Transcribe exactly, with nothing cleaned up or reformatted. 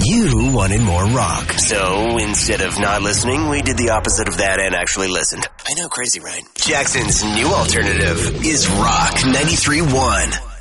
You wanted more rock. So instead of not listening, we did the opposite of that and actually listened. I know, crazy, right? Jackson's new alternative is Rock ninety-three point one.